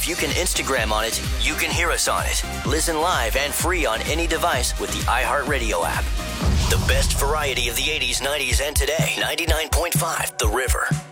if you can Instagram on it, you can hear us on it. Listen live and free on any device with the iHeartRadio app. The best variety of the 80s, 90s, and today. 99.5 The River.